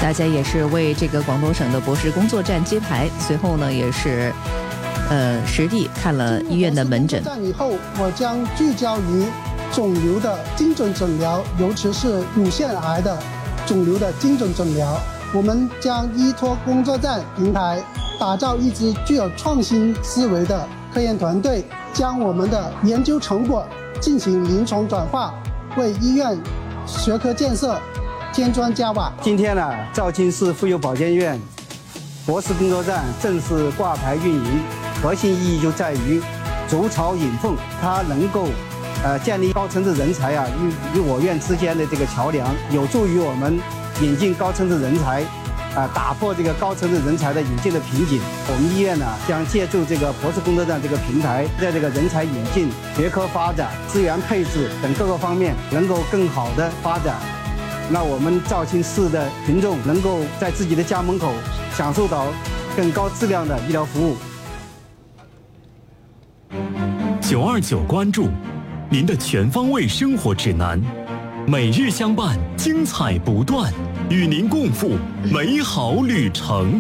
大家也是为这个广东省的博士工作站揭牌，随后呢也是实地看了医院的门诊。 站以后，我将聚焦于肿瘤的精准诊疗，尤其是乳腺癌的肿瘤的精准诊疗。我们将依托工作站平台，打造一支具有创新思维的科研团队，将我们的研究成果进行临床转化，为医院学科建设添砖加瓦。 今天呢，肇庆市妇幼保健院博士工作站正式挂牌运营，核心意义就在于筑巢引凤，它能够建立高层次人才与我院之间的这个桥梁，有助于我们引进高层次人才，打破这个高层次人才的引进的瓶颈。我们医院呢将借助这个博士工作站这个平台，在这个人才引进、学科发展、资源配置等各个方面能够更好的发展。那我们肇庆市的群众能够在自己的家门口享受到更高质量的医疗服务。 929关注您的全方位生活指南，每日相伴，精彩不断，与您共赴美好旅程。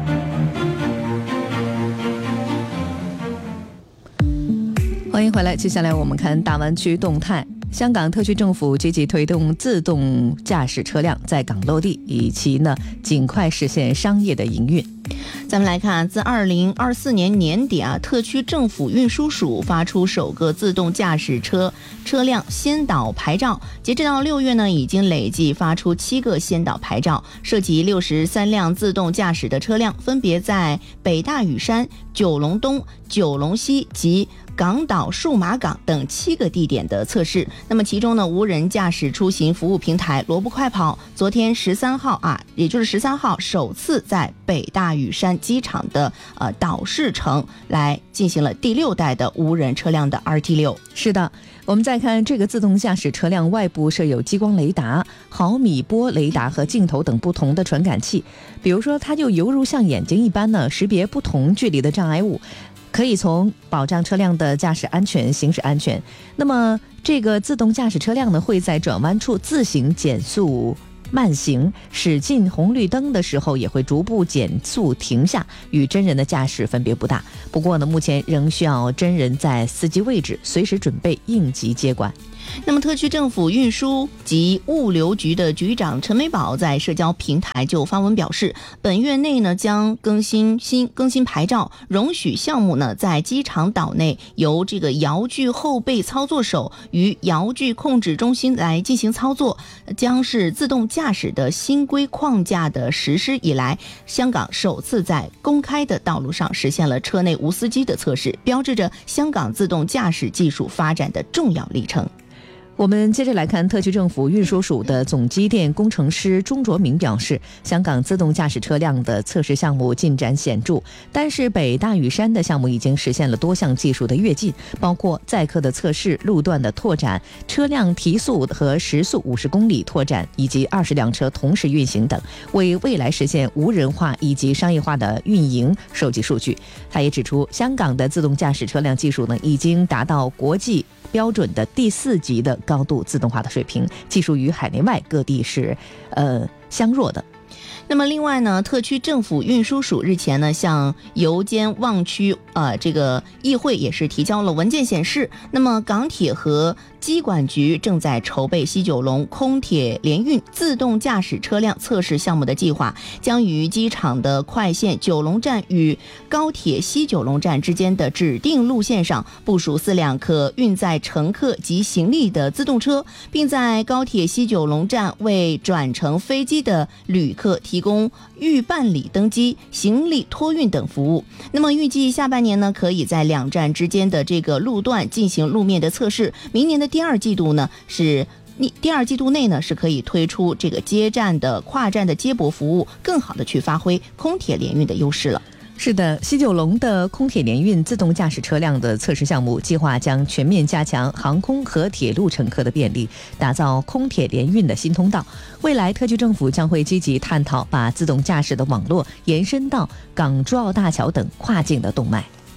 欢迎回来，接下来我们看大湾区动态。香港特区政府积极推动自动驾驶车辆在港落地，以及呢尽快实现商业的营运。 咱们来看，自2024年年底特区政府运输署发出首个自动驾驶车辆先导牌照，截止到6月呢，已经累计发出7个先导牌照，涉及63辆自动驾驶的车辆，分别在北大屿山、九龙东、九龙西及港岛数码港等7个地点的测试。那么其中呢，无人驾驶出行服务平台萝卜快跑昨天13号也就是13号首次在北大屿山机场的岛式城来进行了第6代的无人车辆的 RT6。 是的，我们再看这个自动驾驶车辆外部设有激光雷达、毫米波雷达和镜头等不同的传感器，比如说它就犹如像眼睛一般呢，识别不同距离的障碍物，可以从保障车辆的驾驶安全、行驶安全。那么这个自动驾驶车辆呢，会在转弯处自行减速慢行，驶进红绿灯的时候也会逐步减速停下，与真人的驾驶分别不大。不过呢，目前仍需要真人在司机位置，随时准备应急接管。 那么特区政府运输及物流局的局长陈美宝在社交平台就发文表示，本月内呢将更新牌照，容许项目呢在机场岛内由这个遥距后备操作手与遥距控制中心来进行操作，将是自动驾驶的新规框架的实施以来，香港首次在公开的道路上实现了车内无司机的测试，标志着香港自动驾驶技术发展的重要里程。 我们接着来看，特区政府运输署的总机电工程师钟卓明表示，香港自动驾驶车辆的测试项目进展显著，但是北大屿山的项目已经实现了多项技术的跃进，包括载客的测试、路段的拓展、车辆提速和时速50公里拓展，以及20辆车同时运行等，为未来实现无人化以及商业化的运营收集数据。他也指出，香港的自动驾驶车辆技术呢，已经达到国际标准的第4级的高度自动化的水平，技术与海内外各地是相若的。 那么另外呢，特区政府运输署日前呢向油尖旺区这个议会也是提交了文件，显示那么港铁和机管局正在筹备西九龙空铁联运自动驾驶车辆测试项目的计划，将于机场的快线九龙站与高铁西九龙站之间的指定路线上部署4辆可运载乘客及行李的自动车，并在高铁西九龙站为转乘飞机的旅客提供预办理登机、行李托运等服务。那么预计下半年呢，可以在2站之间的这个路段进行路面的测试，明年的第2季度内呢是可以推出这个接站的跨站的接驳服务，更好的去发挥空铁联运的优势了。 是的，西九龙的空铁联运自动驾驶车辆的测试项目计划将全面加强航空和铁路乘客的便利，打造空铁联运的新通道。未来特区政府将会积极探讨把自动驾驶的网络延伸到港珠澳大桥等跨境的动脉。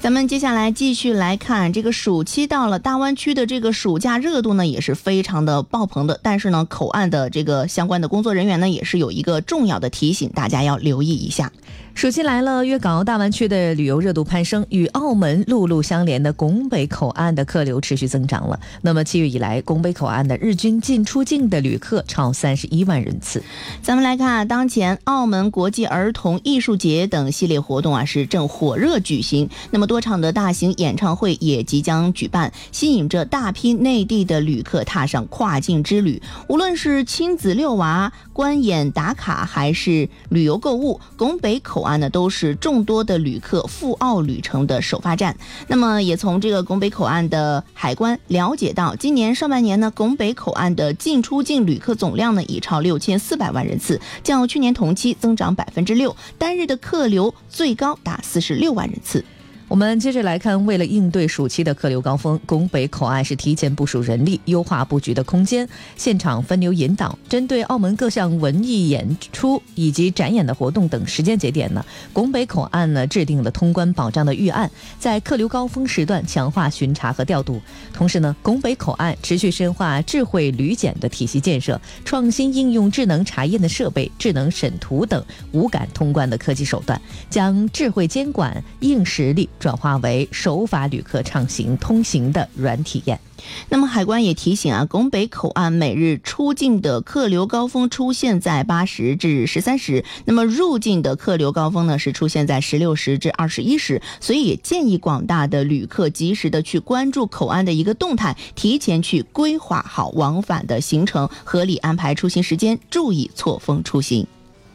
咱们接下来继续来看，这个暑期到了，大湾区的这个暑假热度呢也是非常的爆棚的。但是呢，口岸的这个相关的工作人员呢，也是有一个重要的提醒，大家要留意一下。 暑期来了，粤港澳大湾区的旅游热度攀升，与澳门陆路相连的拱北口岸的客流持续增长了。那么7月以来，拱北口岸的日均进出境的旅客超31万人次。 咱们来看，当前澳门国际儿童艺术节等系列活动是正火热举行。那么多场的大型演唱会也即将举办，吸引着大批内地的旅客踏上跨境之旅。无论是亲子遛娃、观演打卡，还是旅游购物，拱北口岸呢都是众多的旅客赴澳旅程的首发站。那么也从这个拱北口岸的海关了解到，今年上半年呢，拱北口岸的进出境旅客总量呢已超6400万人次，较去年同期增长6%，单日的客流最高达46万人次。 我们接着来看，为了应对暑期的客流高峰，拱北口岸是提前部署人力，优化布局的空间，现场分流引导。针对澳门各项文艺演出以及展演的活动等时间节点呢，拱北口岸呢制定了通关保障的预案，在客流高峰时段强化巡查和调度。同时呢，拱北口岸持续深化智慧旅检的体系建设，创新应用智能查验的设备、智能审图等无感通关的科技手段，将智慧监管硬实力转化为守法旅客畅行通行的软体验。 那么海关也提醒拱北口岸每日出境的客流高峰出现在8时至13时，那么入境的客流高峰呢是出现在16时至21时，所以也建议广大的旅客及时的去关注口岸的一个动态，提前去规划好往返的行程，合理安排出行时间，注意错峰出行。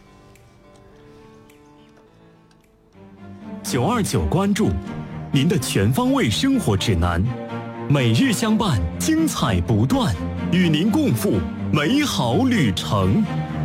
929关注您的全方位生活指南，每日相伴，精彩不断，与您共赴美好旅程。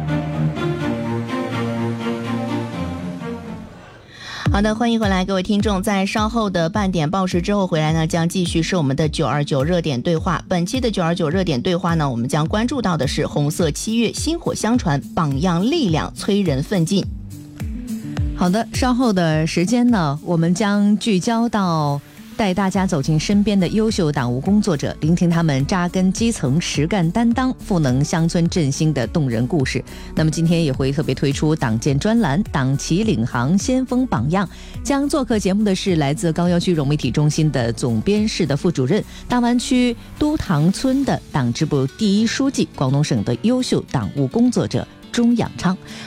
好的，欢迎回来，各位听众。在稍后的半点报时之后回来呢，将继续是我们的929热点对话。本期的929热点对话呢，我们将关注到的是红色7月薪火相传，榜样力量催人奋进。 好的，稍后的时间呢，我们将聚焦到带大家走进身边的优秀党务工作者，聆听他们扎根基层、实干担当、赋能乡村振兴的动人故事。那么今天也会特别推出党建专栏，党旗领航，先锋榜样。将做客节目的是来自高要区融媒体中心的总编室的副主任，大湾区都塘村的党支部第1书记，广东省的优秀党务工作者钟养昌。